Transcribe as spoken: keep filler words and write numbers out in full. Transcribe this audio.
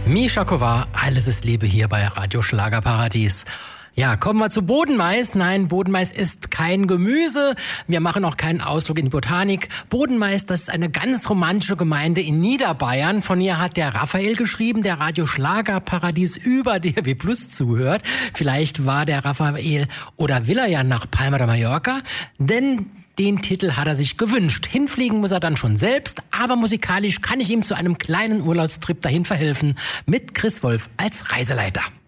Mischa Kovar, alles ist Liebe hier bei Radio Schlagerparadies. Ja, kommen wir zu Bodenmais. Nein, Bodenmais ist kein Gemüse. Wir machen auch keinen Ausflug in die Botanik. Bodenmais, das ist eine ganz romantische Gemeinde in Niederbayern. Von ihr hat der Raphael geschrieben, der Radio Schlagerparadies über D R B Plus zuhört. Vielleicht war der Raphael oder will er ja nach Palma de Mallorca, denn den Titel hat er sich gewünscht. Hinfliegen muss er dann schon selbst, aber musikalisch kann ich ihm zu einem kleinen Urlaubstrip dahin verhelfen mit Chris Wolf als Reiseleiter.